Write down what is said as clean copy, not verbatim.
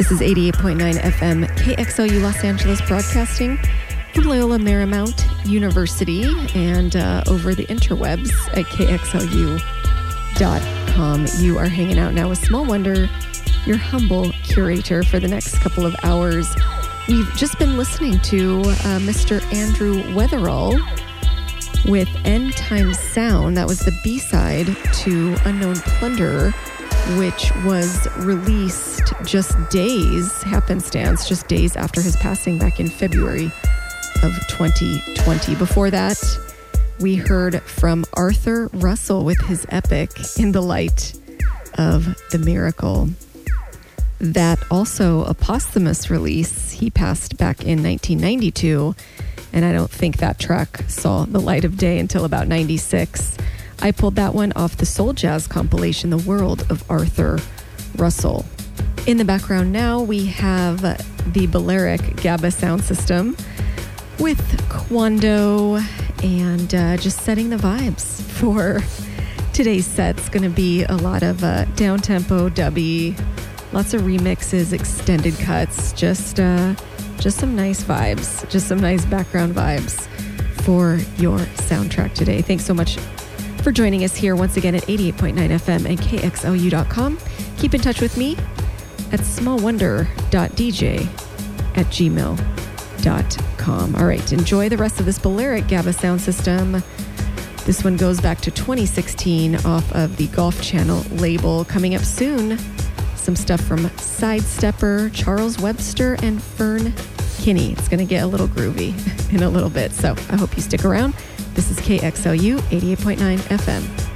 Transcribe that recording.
This is 88.9 FM KXLU Los Angeles, broadcasting from Loyola Marymount University and over the interwebs at KXLU.com. You are hanging out now with Small Wonder, your humble curator for the next couple of hours. We've just been listening to Mr. Andrew Weatherall with End Time Sound. That was the B-side to Unknown Plunderer, which was released just days after his passing back in February of 2020. Before that, we heard from Arthur Russell with his epic In the Light of the Miracle. That also a posthumous release. He passed back in 1992, and I don't think that track saw the light of day until about 96. I pulled that one off the Soul Jazz compilation, The World of Arthur Russell. In the background now, we have the Balearic GABA sound system with Quando and just setting the vibes for today's set. It's going to be a lot of down-tempo, dubby, lots of remixes, extended cuts, just some nice vibes, just some nice background vibes for your soundtrack today. Thanks so much for joining us here once again at 88.9 FM and KXLU.com. Keep in touch with me at smallwonder.dj@gmail.com. All right, enjoy the rest of this Balearic GABA sound system. This one goes back to 2016 off of the Golf Channel label. Coming up soon, some stuff from Sidestepper, Charles Webster, and Fern Kinney. It's going to get a little groovy in a little bit, so I hope you stick around. This is KXLU 88.9 FM.